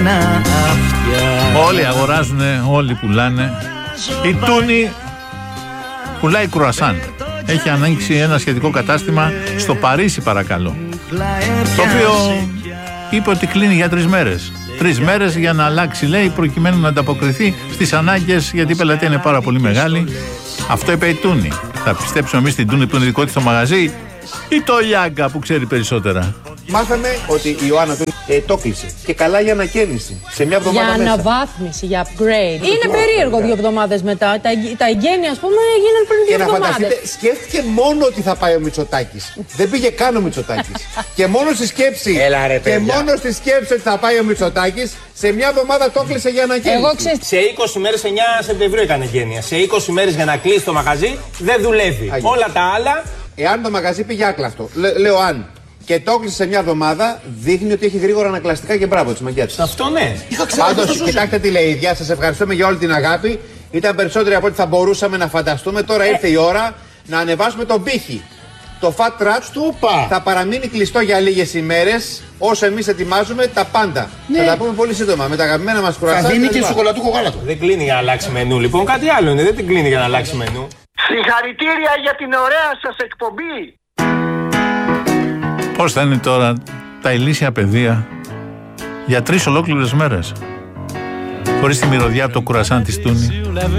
αυτιά. Όλοι αγοράζουν, όλοι πουλάνε. Η Τούνη πουλάει κρουασάν. Έχει ανοίξει ένα σχετικό κατάστημα στο Παρίσι, παρακαλώ, το οποίο είπε ότι κλείνει για 3 μέρες. 3 μέρες για να αλλάξει, λέει, προκειμένου να ανταποκριθεί στις ανάγκες, γιατί η πελατεία είναι πάρα πολύ μεγάλη. Αυτό είπε η Τούνη. Θα πιστέψουμε εμείς την Τούνη που είναι δικό της το μαγαζί, ή το Λιάγκα που ξέρει περισσότερα? Μάθαμε ότι η Ιωάννα το κλείσε. Και καλά για ανακαίνιση. Σε μια εβδομάδα για μέσα. αναβάθμιση, για upgrade. Είναι περίεργο 2 εβδομάδες μετά. Τα εγγένεια, ας πούμε, έγιναν πριν 2 εβδομάδες. Και να φανταστείτε, σκέφτηκε μόνο ότι θα πάει ο Μητσοτάκης. Δεν πήγε καν ο Μητσοτάκης. Και μόνο στη σκέψη. Μόνο στη σκέψη ότι θα πάει ο Μητσοτάκης, σε μια εβδομάδα το κλείσε για ανακαίνιση. Σε 20 μέρες, 9 Σεπτεμβρίου έκανε εγγένεια. Σε 20 μέρες για να κλείσει το μαγαζί δεν δουλεύει. Όλα τα άλλα. Εάν το μαγαζί πήγε άκλαυτο, λέω αν. Και το έκλεισε σε μια εβδομάδα, δείχνει ότι έχει γρήγορα ανακλαστικά και μπράβο τη μαγιά τη. Αυτό ναι. Πάντως, κοιτάξτε τι λέει η ίδια. Σας ευχαριστούμε για όλη την αγάπη. Ήταν περισσότεροι από ό,τι θα μπορούσαμε να φανταστούμε. Τώρα ήρθε η ώρα να ανεβάσουμε τον πύχη. Το Fat Trap θα παραμείνει κλειστό για λίγες ημέρες, όσο εμείς ετοιμάζουμε τα πάντα. Ναι. Θα τα πούμε πολύ σύντομα με τα αγαπημένα μας κουρασάκια. Θα δίνει και σοκολατούχο γάλατο. Δεν κλείνει για να αλλάξει μενού. Λοιπόν, κάτι άλλο είναι. Δεν την κλείνει για να αλλάξει μενού. Συγχαρητήρια για την ωραία σας εκπομπή. Πώς θα είναι τώρα τα ηλίσια παιδεία για 3 ολόκληρες μέρες, χωρίς τη μυρωδιά από το κουρασάν της Τούνη?